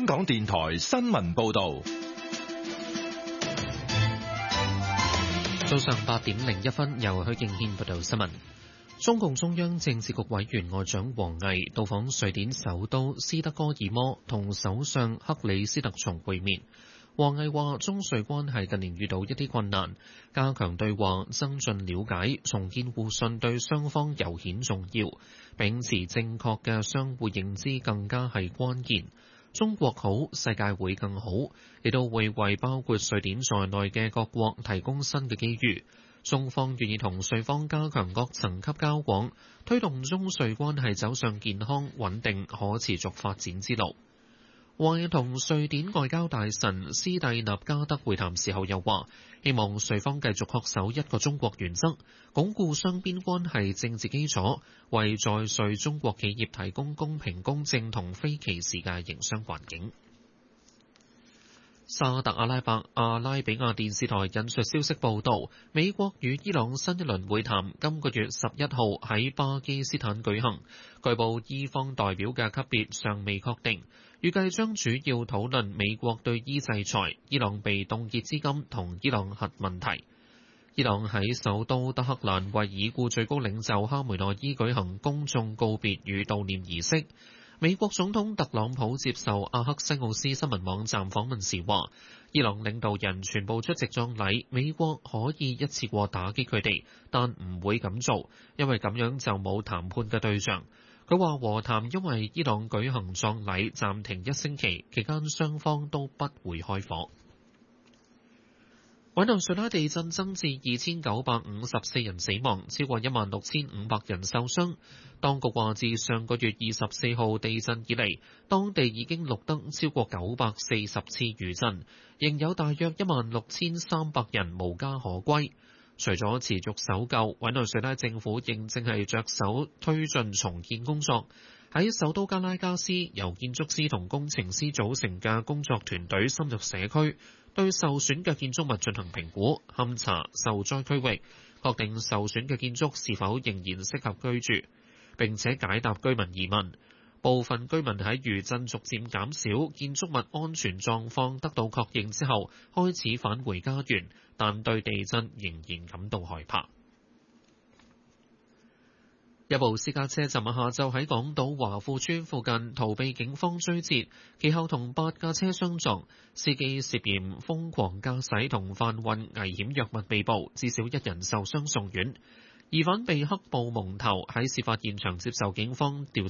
香港電台新聞報道。 早上8:01，由許敬軒報道新聞。中共中央政治局委員外長王毅到訪瑞典首都斯德哥爾摩，同首相克里斯特松會面。王毅話：中瑞關係近年遇到一啲困難，加強對話、增進了解、重建互信對雙方尤顯重要。秉持正確嘅相互認知更加係關鍵。中國好，世界會更好，亦都會為包括瑞典在內嘅各國提供新嘅機遇。中方願意同瑞方加強各層級交往，推動中瑞關係走上健康、穩定、可持續發展之路。王毅同瑞典外交大臣斯蒂納加德會談時候又話，希望瑞方繼續恪守一個中國原則，鞏固雙邊關係政治基礎，為在瑞中國企業提供公平公正同非歧視嘅營商環境。沙特阿拉比亞電視台引述消息報道，美國與伊朗新一輪會談今個月11號喺巴基斯坦舉行，據報伊方代表嘅級別尚未確定，預計將主要討論美國對伊制裁、伊朗被凍結資金同伊朗核問題。伊朗喺首都德黑蘭為已故最高領袖哈梅內伊舉行公眾告別與悼念儀式。美國總統特朗普接受阿克西奧斯新聞網站訪問時話，伊朗領導人全部出席葬禮，美國可以一次過打擊佢哋，但唔會咁做，因為咁樣就冇談判嘅對象。佢話和談因為伊朗舉行葬禮暫停1星期，期間雙方都不會開火。委內瑞拉地震增至2954人死亡，超過16500人受傷。當局話自上個月24號地震以嚟，當地已經錄得超過940次餘震，仍有大約16300人無家可歸。除咗持續搜救，委內瑞拉政府仍正係着手推進重建工作。喺首都加拉加斯，由建築師同工程師組成嘅工作團隊深入社區，對受損嘅建築物進行評估、勘查受災區域，確定受損嘅建築是否仍然適合居住，並且解答居民疑問。部分居民喺餘震逐漸減少、建築物安全狀況得到確認之後，開始返回家園，但對地震仍然感到害怕。一部私家車尋日下晝喺港島華富邨附近逃避警方追截，其後同8架車相撞，司機涉嫌瘋狂駕駛同販運危險藥物被捕，至少1人受傷送院。疑犯被黑布蒙頭，喺事發現場接受警方調